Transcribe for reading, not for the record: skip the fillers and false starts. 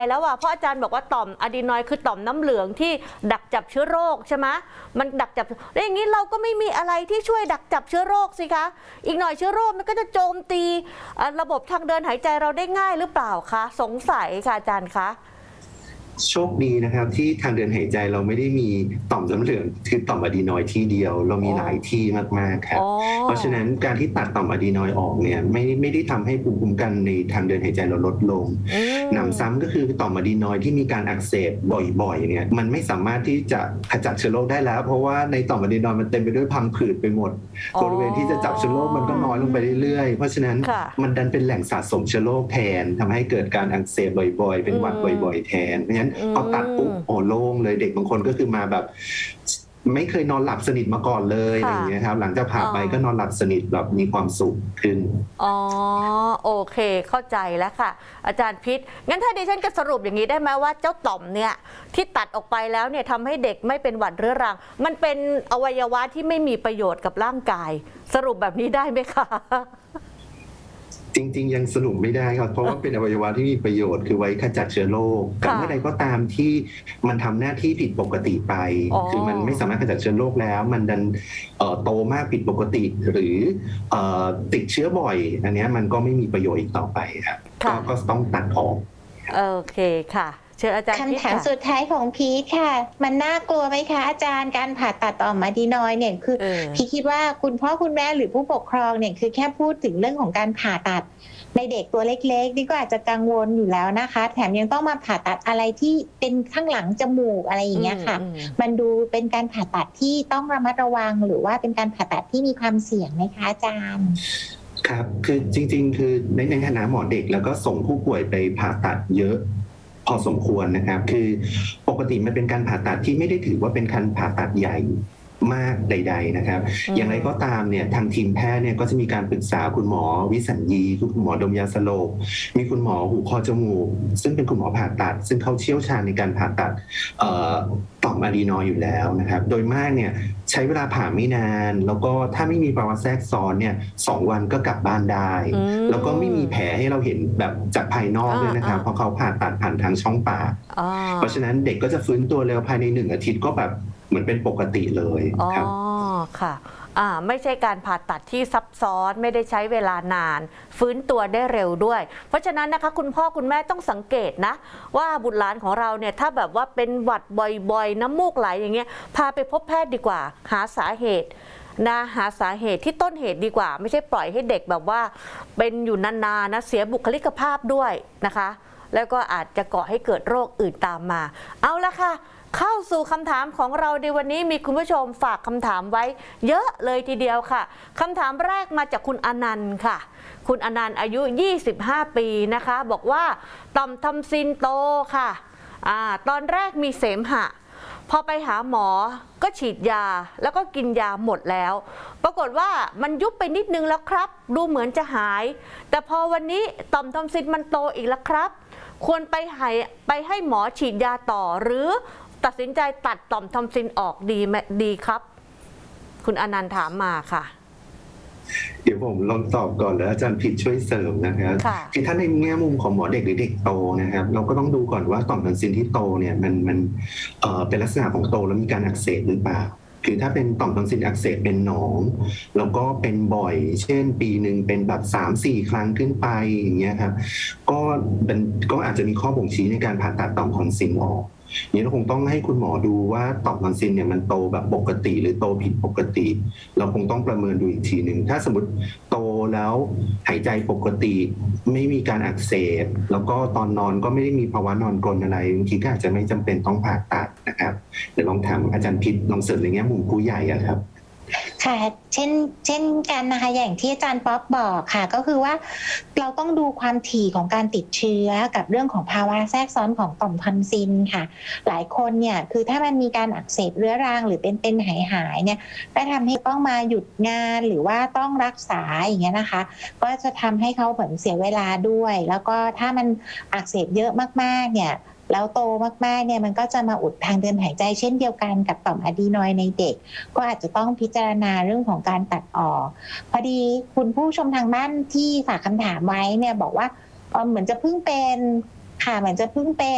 แล้วเพราะอาจารย์บอกว่าต่อมอะดีนอยด์คือต่อมน้ำเหลืองที่ดักจับเชื้อโรคใช่ไหมมันดักจับแล้วอย่างนี้เราก็ไม่มีอะไรที่ช่วยดักจับเชื้อโรคสิคะอีกหน่อยเชื้อโรคมันก็จะโจมตีระบบทางเดินหายใจเราได้ง่ายหรือเปล่าคะสงสัยค่ะอาจารย์คะโชคดีนะครับที่ทางเดินหายใจเราไม่ได้มีต่อมน้ำเหลืองคือต่อมอะดีนอยด์ที่เดียวเรามีหลายที่มากๆครับเพราะฉะนั้นการที่ตัดต่อมอะดีนอยด์ออกเนี่ยไม่ได้ทำให้ภูมิคุ้มกันในทางเดินหายใจเราลดลงหนำซ้ำก็คือต่อมอะดีนอยด์ที่มีการอักเสบบ่อยๆเนี่ยมันไม่สามารถที่จะขจัดเชื้อโรคได้แล้วเพราะว่าในต่อมอะดีนอยด์มันเต็มไปด้วยพังผืดไปหมดบริเวณที่จะจับเชื้อโรคมันก็น้อยลงไปเรื่อยๆเพราะฉะนั้นมันดันเป็นแหล่งสะสมเชื้อโรคแทนทำให้เกิดการอักเสบบ่อยๆเป็นหวัดบ่อยๆแทนเพราะฉะนั้นพอตัดปุ๊บโอ้โล่งเลยเด็กบางคนก็คือมาแบบไม่เคยนอนหลับสนิทมาก่อนเลยอะไรอย่างเงี้ยครับหลังจากผ่าไปก็นอนหลับสนิทแบบมีความสุขขึ้นโอเคเข้าใจแล้วค่ะอาจารย์พิษงั้นถ้าดิฉันจะสรุปอย่างนี้ได้ไหมว่าเจ้าต่อมเนี่ยที่ตัดออกไปแล้วเนี่ยทำให้เด็กไม่เป็นหวัดเรื้อรังมันเป็นอวัยวะที่ไม่มีประโยชน์กับร่างกายสรุปแบบนี้ได้ไหมคะจริงๆยังสรุปไม่ได้ครับเพราะว่าเป็นอวัยวะที่มีประโยชน์คือไว้ขจัดเชื้อโรคแต่เมื่อใดก็ตามที่มันทำหน้าที่ผิดปกติไปคือมันไม่สามารถขจัดเชื้อโรคแล้วมันดันโตมากผิดปกติหรือติดเชื้อบ่อยอันนี้มันก็ไม่มีประโยชน์อีกต่อไปครับก็ต้องตัดออกโอเคค่ะคำถามสุดท้ายของพีทค่ะมันน่ากลัวไหมคะอาจารย์การผ่าตัดต่อมอะดีนอยด์เนี่ยคือพีทคิดว่าคุณพ่อคุณแม่หรือผู้ปกครองเนี่ยคือแค่พูดถึงเรื่องของการผ่าตัดในเด็กตัวเล็กๆนี่ก็อาจจะกังวลอยู่แล้วนะคะแถมยังต้องมาผ่าตัดอะไรที่เป็นข้างหลังจมูกอะไรอย่างเงี้ยค่ะมันดูเป็นการผ่าตัดที่ต้องระมัดระวังหรือว่าเป็นการผ่าตัดที่มีความเสี่ยงไหมคะอาจารย์ครับคือจริงๆคือในฐานะหมอเด็กแล้วก็ส่งผู้ป่วยไปผ่าตัดเยอะพอสมควรนะครับคือปกติมันเป็นการผ่าตัดที่ไม่ได้ถือว่าเป็นการผ่าตัดใหญ่มากใดๆนะครับอย่างไรก็ตามเนี่ยทางทีมแพทย์เนี่ยก็จะมีการปรึกษาคุณหมอวิสัญญีคุณหมอดมยาสลบมีคุณหมอหูคอจมูกซึ่งเป็นคุณหมอผ่าตัดซึ่งเขาเชี่ยวชาญในการผ่าตัดต่อมอะดีนอยด์อยู่แล้วนะครับโดยมากเนี่ยใช้เวลาผ่าไม่นานแล้วก็ถ้าไม่มีภาวะแทรกซ้อนเนี่ย2 วันก็กลับบ้านได้แล้วก็ไม่มีแผลให้เราเห็นแบบจากภายนอกเลยนะครับเพราะเขาผ่าตัดผ่านทางช่องปากเพราะฉะนั้นเด็กก็จะฟื้นตัวเร็วภายใน1 อาทิตย์ก็แบบเหมือนเป็นปกติเลยครับค่ะไม่ใช่การผ่าตัดที่ซับซ้อนไม่ได้ใช้เวลานานฟื้นตัวได้เร็วด้วยเพราะฉะนั้นนะคะคุณพ่อคุณแม่ต้องสังเกตนะว่าบุตรหลานของเราเนี่ยถ้าแบบว่าเป็นหวัดบ่อยๆน้ำมูกไหลอย่างเงี้ยพาไปพบแพทย์ดีกว่าหาสาเหตุหาสาเหตุที่ต้นเหตุดีกว่าไม่ใช่ปล่อยให้เด็กแบบว่าเป็นอยู่นานๆนะเสียบุคลิกภาพด้วยนะคะแล้วก็อาจจะก่อให้เกิดโรคอื่นตามมาเอาละค่ะเข้าสู่คำถามของเราในวันนี้มีคุณผู้ชมฝากคำถามไว้เยอะเลยทีเดียวค่ะคำถามแรกมาจากคุณอนันต์ค่ะคุณอนันต์อายุ25 ปีนะคะบอกว่าต่อมทอมซินโตค่ะตอนแรกมีเสมหะพอไปหาหมอก็ฉีดยาแล้วก็กินยาหมดแล้วปรากฏว่ามันยุบไปนิดนึงแล้วครับดูเหมือนจะหายแต่พอวันนี้ต่อมทอมซินมันโตอีกแล้วครับควรไปให้หมอฉีดยาต่อหรือตัดสินใจตัดต่อมทอมซินออกดีครับคุณอนันต์ถามมาค่ะเดี๋ยวผมลองตอบก่อนแล้วอาจารย์ผิดช่วยเสริมนะครับคือถ้าในแง่มุมของหมอเด็กหรือเด็กโตนะครับเราก็ต้องดูก่อนว่าต่อมทอมซินที่โตเนี่ยมันเป็นลักษณะของโตแล้วมีการอักเสบหรือเปล่าคือถ้าเป็นต่อมทอมซินอักเสบเป็นหนองแล้วก็เป็นบ่อยเช่นปีหนึ่งเป็นแบบ3-4 ครั้งขึ้นไปอย่างเงี้ยครับก็อาจจะมีข้อบ่งชี้ในการผ่าตัดต่อมทอมซินออกนี่เราคงต้องให้คุณหมอดูว่าต่อมทอนซิลเนี่ยมันโตแบบปกติหรือโตผิดปกติเราคงต้องประเมินดูอีกทีหนึ่งถ้าสมมติโตแล้วหายใจปกติไม่มีการอักเสบแล้วก็ตอนนอนก็ไม่ได้มีภาวะนอนกรนอะไรบางทีก็อาจจะไม่จำเป็นต้องผ่าตัดนะครับเดี๋ยวลองถามอาจารย์พิษลองเสริมในแง่มุมผู้ใหญ่ครับค่ะเช่นกันนะคะอย่างที่อาจารย์ป๊อบบอกค่ะก็คือว่าเราต้องดูความถี่ของการติดเชื้อกับเรื่องของภาวะแทรกซ้อนของต่อมทอนซิลค่ะหลายคนเนี่ยคือถ้ามันมีการอักเสบเรื้อรังหรือเป็นหายเนี่ยก็ทำให้ต้องมาหยุดงานหรือว่าต้องรักษาอย่างเงี้ยนะคะก็จะทำให้เขาเหมือนเสียเวลาด้วยแล้วก็ถ้ามันอักเสบเยอะมากๆเนี่ยแล้วโตมากๆเนี่ยมันก็จะมาอุดทางเดินหายใจเช่นเดียวกันกับต่อมอะดีนอยด์ในเด็กก็อาจจะต้องพิจารณาเรื่องของการตัดออกพอดีคุณผู้ชมทางบ้านที่ฝากคำถามไว้เนี่ยบอกว่าเหมือนจะเพิ่งเป็นค่ะเหมือนจะเพิ่งเป็น